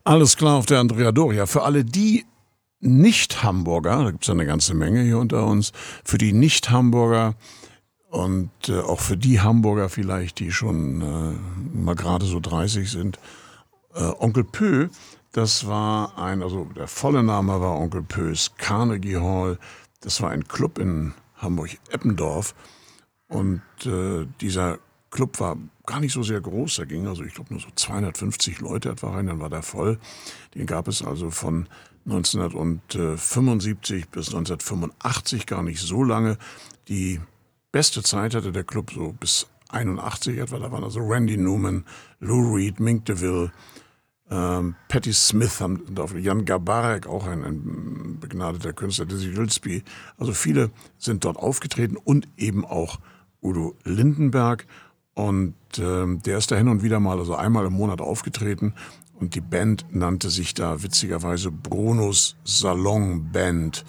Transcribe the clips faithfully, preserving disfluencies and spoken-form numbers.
Alles klar auf der Andrea Doria. Für alle die Nicht-Hamburger, da gibt es ja eine ganze Menge hier unter uns, für die Nicht-Hamburger und äh, auch für die Hamburger vielleicht, die schon äh, mal gerade so dreißig sind, äh, Onkel Pö, das war ein, also der volle Name war Onkel Pös Carnegie Hall, das war ein Club in Hamburg-Eppendorf und äh, dieser Club war gar nicht so sehr groß, da gingen also ich glaube nur so zweihundertfünfzig Leute etwa rein, dann war der voll. Den gab es also von neunzehnhundertfünfundsiebzig bis neunzehnhundertfünfundachtzig, gar nicht so lange. Die beste Zeit hatte der Club so bis einundachtzig etwa, da waren also Randy Newman, Lou Reed, Mink DeVille, ähm, Patti Smith, haben, Jan Garbarek, auch ein, ein begnadeter Künstler, Dizzy Gillespie, also viele sind dort aufgetreten und eben auch Udo Lindenberg. Und äh, der ist da hin und wieder mal, also einmal im Monat aufgetreten. Und die Band nannte sich da witzigerweise Brunos Salon Band.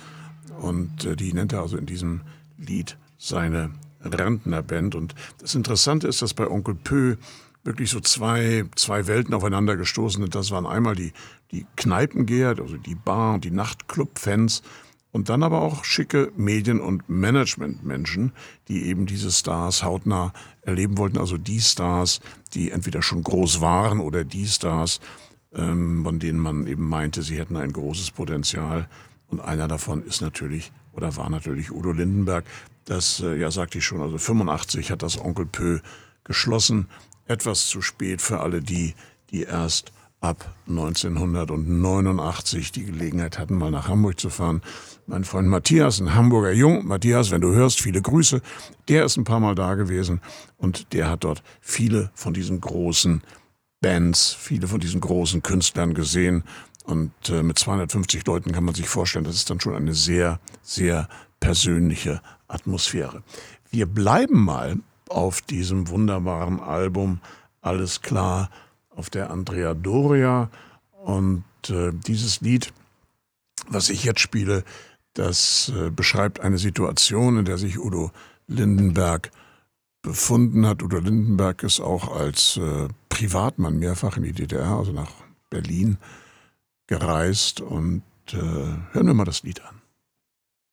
Und äh, die nennt er also in diesem Lied seine Rentnerband. Und das Interessante ist, dass bei Onkel Pö wirklich so zwei, zwei Welten aufeinander gestoßen sind. Das waren einmal die, die Kneipengeher, also die Bar- und die Nachtclub-Fans. Und dann aber auch schicke Medien- und Managementmenschen, die eben diese Stars hautnah erleben wollten. Also die Stars, die entweder schon groß waren oder die Stars, ähm, von denen man eben meinte, sie hätten ein großes Potenzial. Und einer davon ist natürlich oder war natürlich Udo Lindenberg. Das, äh, ja, sagte ich schon, also fünfundachtzig hat das Onkel Pö geschlossen. Etwas zu spät für alle die, die erst ab neunzehnhundertneunundachtzig die Gelegenheit hatten, mal nach Hamburg zu fahren. Mein Freund Matthias, ein Hamburger Jung, Matthias, wenn du hörst, viele Grüße, der ist ein paar Mal da gewesen und der hat dort viele von diesen großen Bands, viele von diesen großen Künstlern gesehen und äh, mit zweihundertfünfzig Leuten kann man sich vorstellen, das ist dann schon eine sehr, sehr persönliche Atmosphäre. Wir bleiben mal auf diesem wunderbaren Album Alles klar auf der Andrea Doria und äh, dieses Lied, was ich jetzt spiele, das äh, beschreibt eine Situation, in der sich Udo Lindenberg befunden hat. Udo Lindenberg ist auch als äh, Privatmann mehrfach in die D D R, also nach Berlin, gereist und äh, hören wir mal das Lied an.